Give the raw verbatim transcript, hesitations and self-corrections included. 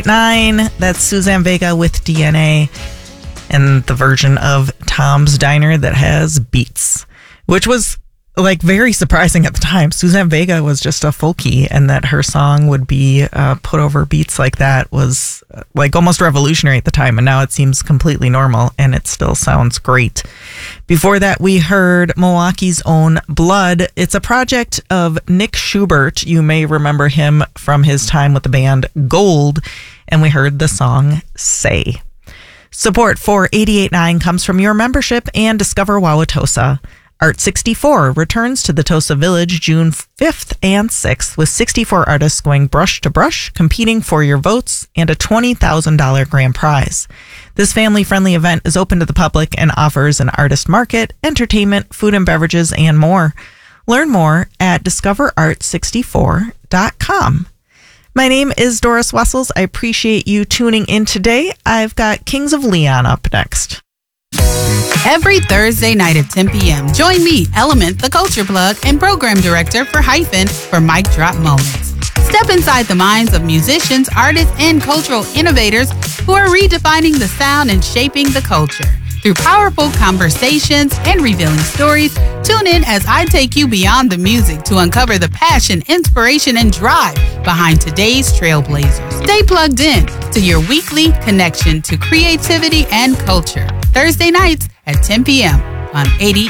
Nine, that's Suzanne Vega with D N A, and the version of Tom's Diner that has beats, which was like very surprising at the time. Suzanne Vega was just a folkie, and that her song would be uh, put over beats like that was uh, like almost revolutionary at the time, and now it seems completely normal, and it still sounds great. Before that, we heard Milwaukee's Own Blood. It's a project of Nick Schubert. You may remember him from his time with the band Gold, and we heard the song Say. Support for eighty-eight point nine comes from your membership and Discover Wauwatosa. Art sixty-four returns to the Tosa Village June fifth and sixth with sixty-four artists going brush to brush, competing for your votes and a twenty thousand dollars grand prize. This family-friendly event is open to the public and offers an artist market, entertainment, food and beverages, and more. Learn more at discover art sixty-four dot com. My name is Doris Wessels. I appreciate you tuning in today. I've got Kings of Leon up next. Every Thursday night at ten p.m., join me, Element, the Culture Plug, and Program Director for Hyphen for Mic Drop Moments. Step inside the minds of musicians, artists, and cultural innovators who are redefining the sound and shaping the culture. Through powerful conversations and revealing stories, tune in as I take you beyond the music to uncover the passion, inspiration, and drive behind today's trailblazers. Stay plugged in to your weekly connection to creativity and culture. Thursday nights at ten p.m. on eighty-eight